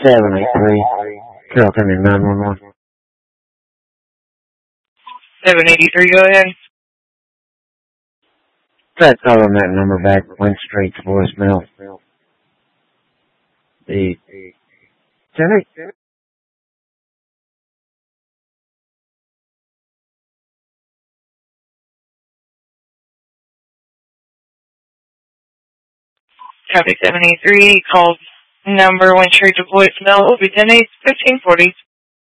783. Carrollton in 911. 783, go ahead. Tried calling that number back, went straight to voicemail. Jenny? Copy 783, called number went straight to voicemail. Will be 10-8, 1540.